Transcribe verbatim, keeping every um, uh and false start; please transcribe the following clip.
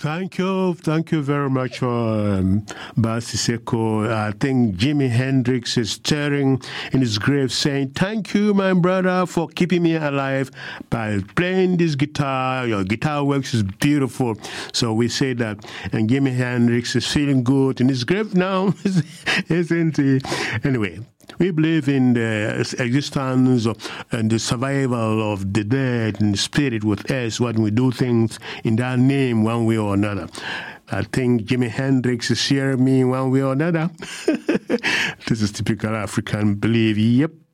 Thank you. Thank you very much for um, Basi Seko. I think Jimi Hendrix is stirring in his grave saying, thank you, my brother, for keeping me alive by playing this guitar. Your guitar works is beautiful. So we say that. And Jimi Hendrix is feeling good in his grave now, isn't he? Anyway. We believe in the existence of, and the survival of the dead and the spirit with us when we do things in that name one way or another. I think Jimi Hendrix is hearing me one way or another. This is typical African belief. Yep.